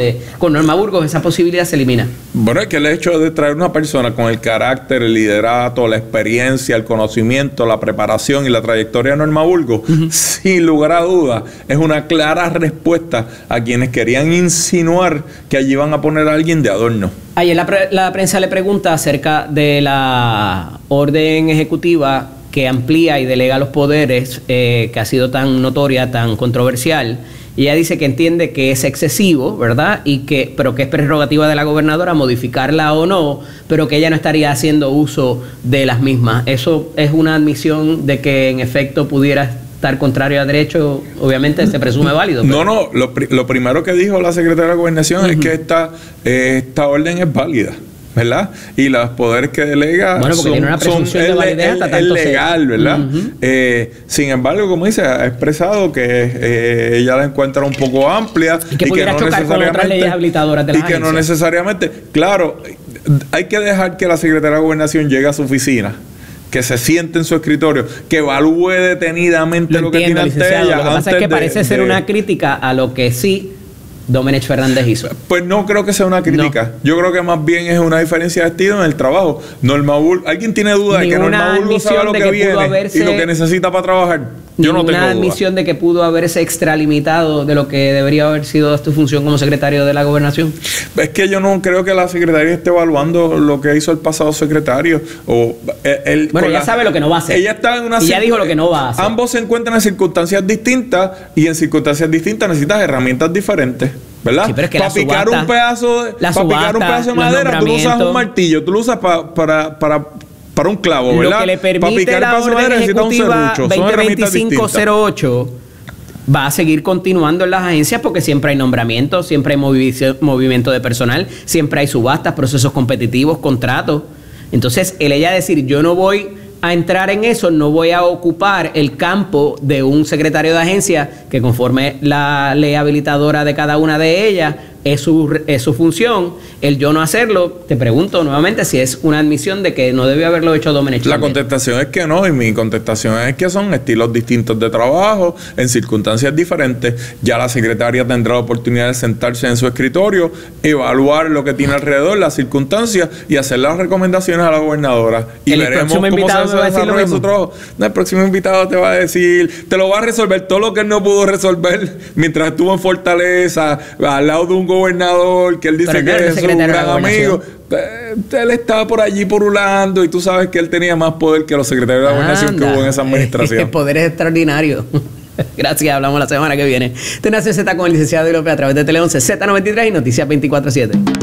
donde con Norma Burgos esa posibilidad se elimina. Bueno, es que el hecho de traer una persona con el carácter, el liderato, la experiencia, el conocimiento, la preparación y la trayectoria de Norma Burgos, sin lugar a dudas, es una clara respuesta a quienes querían insinuar que allí van a poner a alguien de adorno. Ayer la prensa le pregunta acerca de la orden ejecutiva que amplía y delega los poderes, que ha sido tan notoria, tan controversial. Y ella dice que entiende que es excesivo, ¿verdad? Pero que es prerrogativa de la gobernadora modificarla o no, pero que ella no estaría haciendo uso de las mismas. ¿Eso es una admisión de que en efecto pudiera estar contrario a derecho? Obviamente se presume válido. Pero... No, lo primero que dijo la secretaria de Gobernación es que esta orden es válida, ¿verdad? Y los poderes que delega tiene una presunción de validez hasta tanto legal, ¿verdad? Sin embargo, como dice, ha expresado que ella la encuentra un poco amplia y que pudiera chocar con otras leyes habilitadoras de la agencia. Y que no necesariamente, claro, hay que dejar que la secretaria de Gobernación llegue a su oficina, que se siente en su escritorio, que evalúe detenidamente lo que tiene ante ella. Lo que pasa es que parece ser una crítica a lo que sí Domenech Fernández hizo. Pues no creo que sea una crítica. No. Yo creo que más bien es una diferencia de estilo en el trabajo. Norma Burgos, ¿alguien tiene duda de que Norma Burgos sabe lo que viene y lo que necesita para trabajar? Yo no tengo duda. Una admisión de que pudo haberse extralimitado de lo que debería haber sido su función como secretario de la Gobernación. Es que yo no creo que la secretaria esté evaluando lo que hizo el pasado secretario. Ella sabe lo que no va a hacer. Ella está en una ella dijo lo que no va a hacer. Ambos se encuentran en circunstancias distintas y en circunstancias distintas necesitas herramientas diferentes, ¿verdad? Sí, pero es que para picar un pedazo de madera, tú no usas un martillo, tú lo usas para un clavo, ¿verdad? Lo que le permite la orden ejecutiva 2025-08 va a seguir continuando en las agencias porque siempre hay nombramientos, siempre hay movimiento de personal, siempre hay subastas, procesos competitivos, contratos. Entonces, ella decir, yo no voy a entrar en eso, no voy a ocupar el campo de un secretario de agencia que conforme la ley habilitadora de cada una de ellas es su función, el yo no hacerlo. Te pregunto nuevamente si es una admisión de que no debió haberlo hecho Domenech. La contestación es que no, y mi contestación es que son estilos distintos de trabajo, en circunstancias diferentes. Ya la secretaria tendrá la oportunidad de sentarse en su escritorio, evaluar lo que tiene alrededor, las circunstancias y hacer las recomendaciones a la gobernadora. Y veremos cómo se desarrolla su trabajo. El próximo invitado te va a decir, te lo va a resolver todo lo que él no pudo resolver mientras estuvo en Fortaleza, al lado de un gobernador que él dice que es un gran amigo. Él estaba por allí porulando y tú sabes que él tenía más poder que los secretarios de la gobernación que hubo en esa administración. El poder es extraordinario. Gracias, hablamos la semana que viene. Nación Z con el licenciado López a través de Tele 11, Z93 y Noticias 24/7.